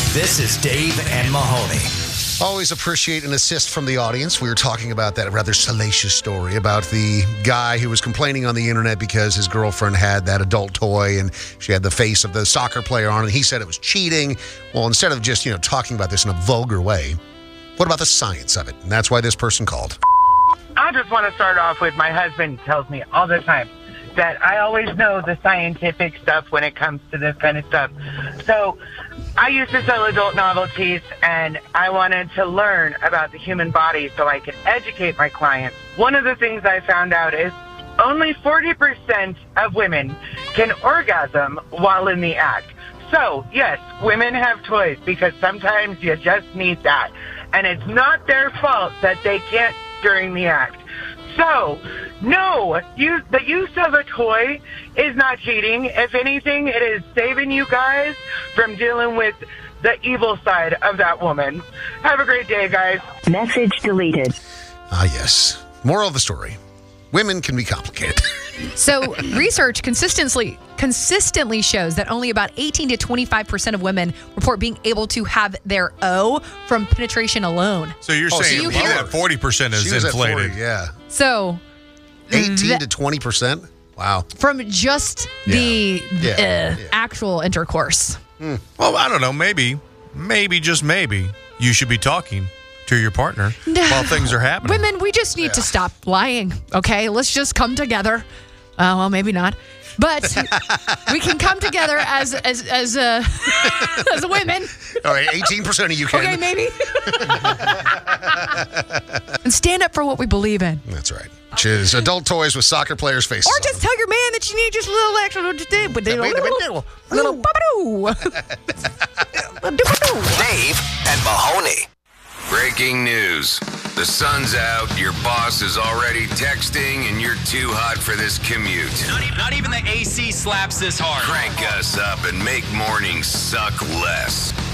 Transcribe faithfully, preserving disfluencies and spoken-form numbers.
This is Dave and Mahoney. Always appreciate an assist from the audience. We were talking about that rather salacious story about the guy who was complaining on the internet because his girlfriend had that adult toy and she had the face of the soccer player on it. And he said it was cheating. Well, instead of just, you know, talking about this in a vulgar way, what about the science of it? And that's why this person called. I just want to start off with my husband tells me all the time that I always know the scientific stuff when it comes to this kind of stuff. So I used to sell adult novelties, and I wanted to learn about the human body so I could educate my clients. One of the things I found out is only forty percent of women can orgasm while in the act. So, yes, women have toys because sometimes you just need that. And it's not their fault that they can't during the act. So, no, you, the use of a toy is not cheating. If anything, it is saving you guys from dealing with the evil side of that woman. Have a great day, guys. Message deleted. Ah, yes. Moral of the story. Women can be complicated. So research consistently consistently shows that only about eighteen to twenty-five percent of women report being able to have their O from penetration alone. So you're Oh, so saying you well, hear- that forty percent is She was at inflated. forty, yeah. So eighteen that- to twenty percent? Wow. from just the Yeah. uh, Yeah. actual intercourse. Well, I don't know. Maybe, maybe, just maybe, you should be talking to your partner while things are happening. Women, we just need to stop lying, okay? Let's just come together. Uh, well, maybe not. But we can come together as as as uh, as women. All right, eighteen percent of you can. Okay, maybe. And stand up for what we believe in. That's right. Which is adult toys with soccer players' faces Or on just them. tell your man that you need just a little extra. Just a little, little, little babadoo. Dave and Mahoney. Breaking news. The sun's out, your boss is already texting, and you're too hot for this commute. Not even, not even the A C slaps this hard. Crank us up and make mornings suck less.